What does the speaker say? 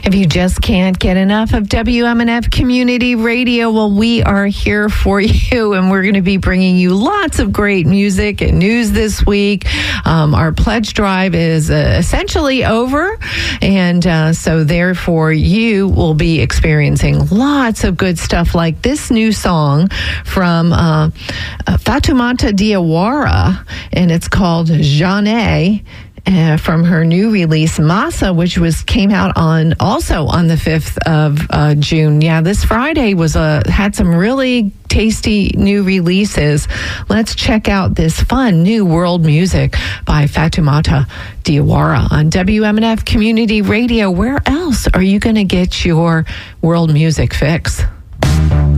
If you just can't get enough of WMNF Community Radio, well, we are here for you, and we're going to be bringing you lots of great music and news this week. Our pledge drive is essentially over, and so therefore you will be experiencing lots of good stuff like this new song from Fatoumata Diawara, and it's called Jeanne. From her new release Massa, which came out also on the 5th of June. Yeah, this Friday had some really tasty new releases. Let's check out this fun new world music by Fatoumata Diawara on WMNF Community Radio. Where else are you going to get your world music fix?